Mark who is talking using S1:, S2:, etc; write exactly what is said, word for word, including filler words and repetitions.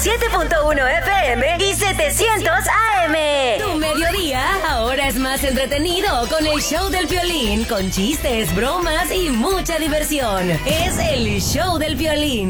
S1: siete punto uno F M y setecientos A M.
S2: Tu mediodía ahora es más entretenido con el show del Piolín, con chistes, bromas y mucha diversión. Es el show del Piolín.